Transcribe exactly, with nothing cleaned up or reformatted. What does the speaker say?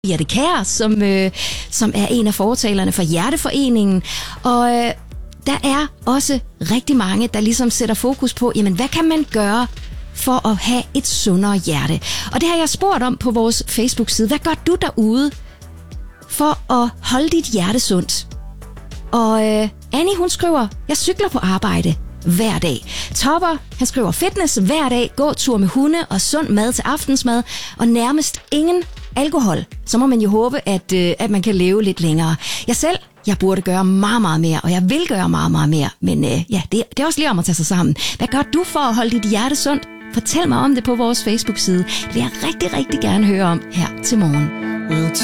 Jette Kjær, som, øh, som er en af fortalerne for Hjerteforeningen. Og øh, der er også rigtig mange, der ligesom sætter fokus på, jamen hvad kan man gøre for at have et sundere hjerte? Og det har jeg spurgt om på vores Facebook-side. Hvad gør du derude for at holde dit hjerte sundt? Og øh, Annie, hun skriver, jeg cykler på arbejde hver dag. Topper, han skriver fitness hver dag, gåtur med hunde og sund mad til aftensmad, og nærmest ingen alkohol. Så må man jo håbe, at, øh, at man kan leve lidt længere. Jeg selv, jeg burde gøre meget, meget mere, og jeg vil gøre meget, meget mere. Men øh, ja, det, det er også lige om at tage sig sammen. Hvad gør du for at holde dit hjerte sundt? Fortæl mig om det på vores Facebook-side. Det vil jeg rigtig, rigtig gerne høre om her til morgen.